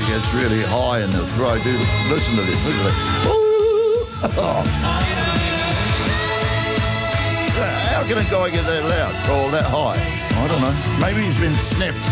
it gets really high in the throat. Listen to this. Listen to this. Ooh. How can a guy get that loud or that high? I don't know. Maybe he's been sniffed.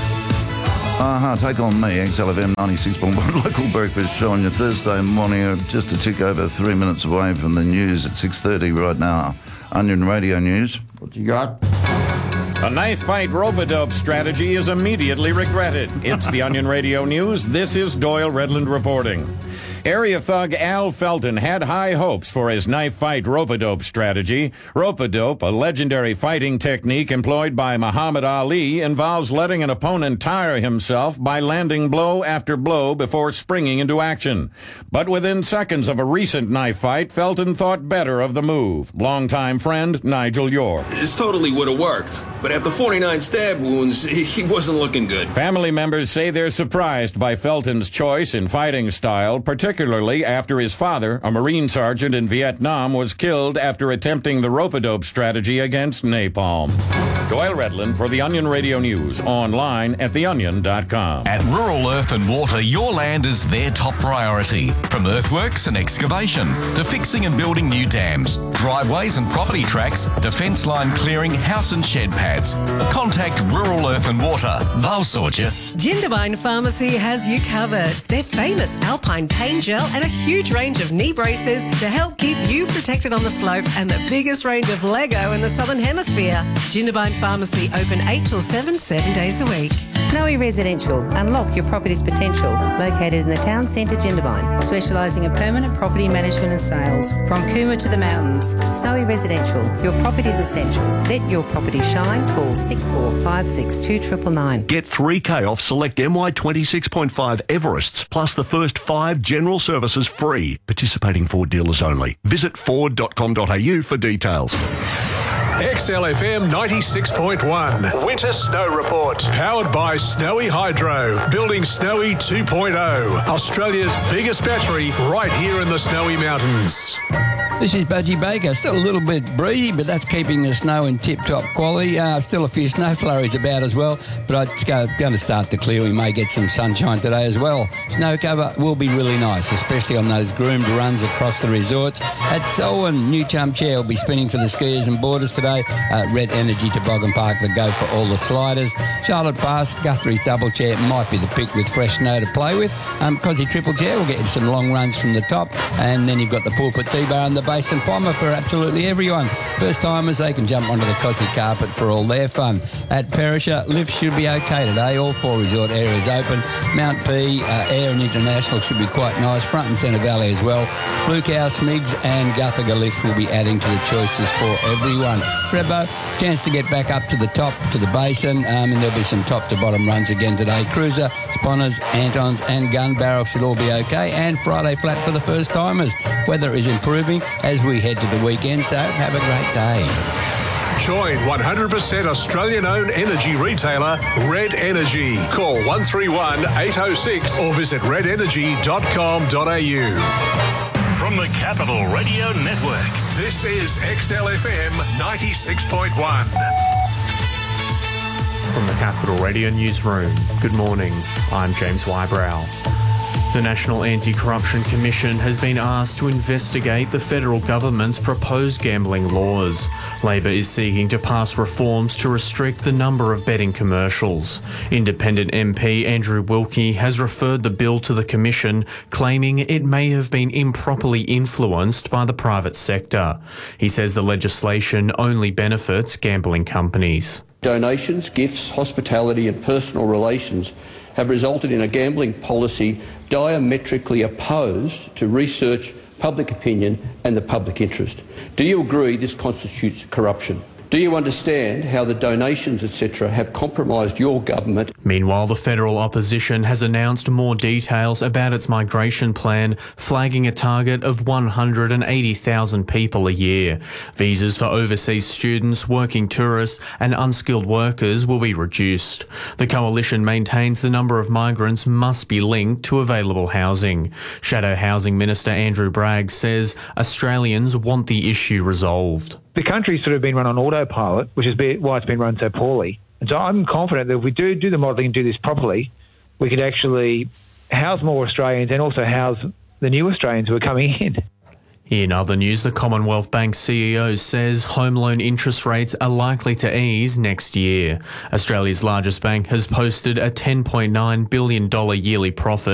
Take on me, XLFM 96.1 local breakfast show on your Thursday morning. Just a tick over 3 minutes away from the news at 6:30 right now. Onion Radio News. What you got? A knife fight rope-a-dope strategy is immediately regretted. It's the Onion Radio News. This is Doyle Redland reporting. Area thug Al Felton had high hopes for his knife fight rope-a-dope strategy. Rope-a-dope, a legendary fighting technique employed by Muhammad Ali, involves letting an opponent tire himself by landing blow after blow before springing into action. But within seconds of a recent knife fight, Felton thought better of the move. Longtime friend Nigel York. This totally would have worked, but after 49 stab wounds, he wasn't looking good. Family members say they're surprised by Felton's choice in fighting style, particularly after his father, a Marine sergeant in Vietnam, was killed after attempting the rope-a-dope strategy against napalm. Doyle Redland for the Onion Radio News, online at theonion.com. At Rural Earth and Water, your land is their top priority. From earthworks and excavation to fixing and building new dams, driveways and property tracks to fence line clearing, house and shed pads. Contact Rural Earth and Water. They'll sort you. Jindabyne Pharmacy has you covered. Their famous Alpine pain gel and a huge range of knee braces to help keep you protected on the slopes and the biggest range of Lego in the Southern Hemisphere. Jindabyne Pharmacy open 8 till 7 days a week. Snowy Residential. Unlock your property's potential. Located in the town centre, Jindabyne. Specialising in permanent property management and sales. From Cooma to the mountains. Snowy Residential. Your property's essential. Let your property shine. Call 6456 2999. Get 3K off select MY 26.5 Everests, plus the first 5 general services free. Participating Ford dealers only. Visit ford.com.au for details. XLFM 96.1 Winter Snow Report. Powered by Snowy Hydro. Building Snowy 2.0. Australia's biggest battery right here in the Snowy Mountains. This is Budgie Baker. Still a little bit breezy, but that's keeping the snow in tip-top quality. Still a few snow flurries about as well, but it's going to start to clear. We may get some sunshine today as well. Snow cover will be really nice, especially on those groomed runs across the resorts. At Selwyn, New Chum Chair will be spinning for the skiers and boarders today. Red Energy Toboggan Park, the go for all the sliders. Charlotte Pass, Guthrie's Double Chair might be the pick with fresh snow to play with. Cosy Triple Chair will get some long runs from the top, and then you've got the Pulpit T-Bar and the Basin Bomber for absolutely everyone. First timers, they can jump onto the Cosy carpet for all their fun. At Perisher, lifts should be okay today. All 4 resort areas open. Mount P, Air and International should be quite nice. Front and Centre Valley as well. Luke House, Miggs and Guthaga Lift will be adding to the choices for everyone. Rebo, chance to get back up to the top, to the Basin, and there'll be some top to bottom runs again today. Cruiser, Sponners, Antons and Gun Barrel should all be okay. And Friday flat for the first timers. Weather is improving as we head to the weekend, so have a great day. Join 100% Australian-owned energy retailer Red Energy. Call 131 806 or visit redenergy.com.au. From the Capital Radio Network, this is XLFM 96.1. From the Capital Radio Newsroom, good morning, I'm James Wybrow. The National Anti-Corruption Commission has been asked to investigate the federal government's proposed gambling laws. Labor is seeking to pass reforms to restrict the number of betting commercials. Independent MP Andrew Wilkie has referred the bill to the Commission, claiming it may have been improperly influenced by the private sector. He says the legislation only benefits gambling companies. Donations, gifts, hospitality and personal relations have resulted in a gambling policy diametrically opposed to research, public opinion and the public interest. Do you agree this constitutes corruption? Do you understand how the donations, etc., have compromised your government? Meanwhile, the federal opposition has announced more details about its migration plan, flagging a target of 180,000 people a year. Visas for overseas students, working tourists and unskilled workers will be reduced. The coalition maintains the number of migrants must be linked to available housing. Shadow Housing Minister Andrew Bragg says Australians want the issue resolved. The country's sort of been run on autopilot, which is why it's been run so poorly. And so I'm confident that if we do the modelling and do this properly, we could actually house more Australians and also house the new Australians who are coming in. In other news, the Commonwealth Bank CEO says home loan interest rates are likely to ease next year. Australia's largest bank has posted a $10.9 billion yearly profit